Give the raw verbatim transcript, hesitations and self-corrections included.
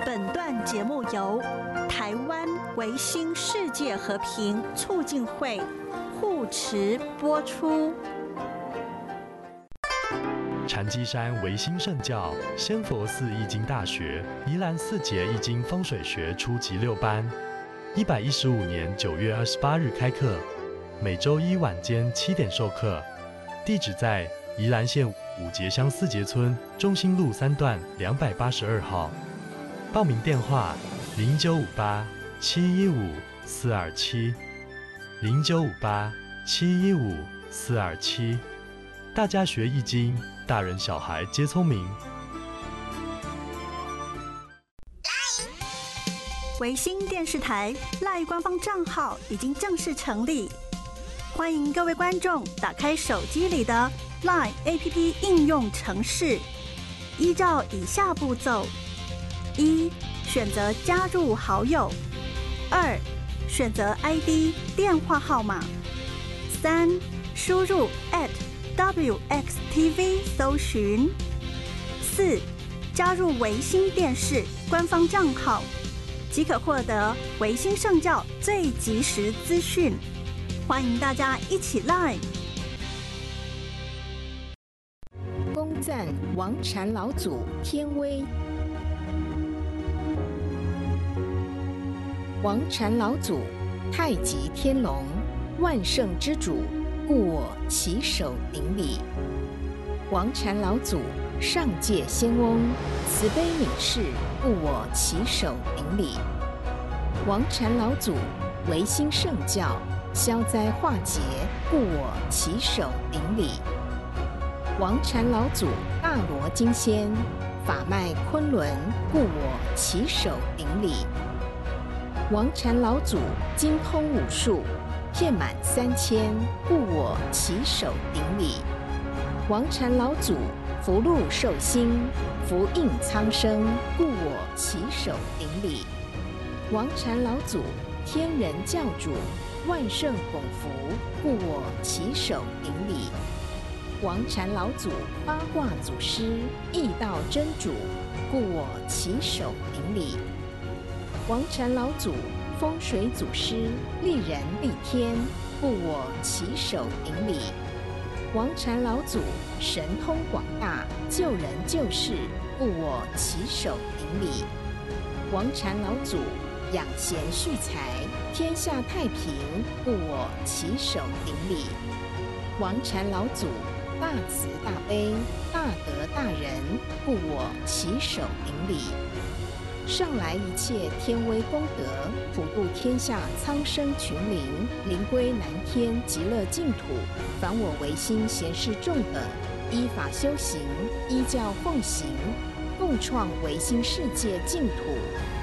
本段节目由台湾维新世界和平促进会护持播出。 禅机山维新圣教仙佛寺易经大学宜兰四节易经风水学初级六班，一百一十五年九月二十八日开课，每周一晚间七点授课。地址在宜兰县五节乡四节村中心路三段两百八十二号。报名电话：零九五八七一五四二七，零九五八七一五四二七。大家学易经，大人小孩皆聪明。 维新电视台 LINE 官方账号已经正式成立，欢迎各位观众打开手机里的 LINE A P P 应用程式，依照以下步骤：一、选择加入好友；二、选择 I D 电话号码；三、输入 at W X T V 搜寻；四、加入维新电视官方账号，即可获得维新圣教最及时资讯。欢迎大家一起来！ 恭赞王禅老祖天威。王禅老祖，太极天龙，万圣之主，故我起手顶礼。王禅老祖，上界仙翁，慈悲悯世，故我起手顶礼。王禅老祖，维新圣教，消灾化劫，故我起手顶礼。王禅老祖，大罗金仙，法脉昆仑，故我起手顶礼。王禅老祖，精通武术，遍满三千，故我起手顶礼。王禅老祖，福禄寿星，福应苍生，故我起手顶礼。王禅老祖，天人教主，万圣拱福，故我起手顶礼。王禅老祖，八卦祖师，易道真主，故我起手顶礼。王禅老祖，风水祖师，利人利天，故我起手顶礼。王禅老祖，神通广大，救人救世，故我起手顶礼。王禅老祖，养贤蓄财，天下太平，故我起手顶礼。王禅老祖，大慈大悲，大德大仁，故我起手顶礼。上来一切天威功德，普度天下苍生群灵，灵归南天极乐净土。凡我维新贤士众等，依法修行，依教奉行，共创维新世界净土。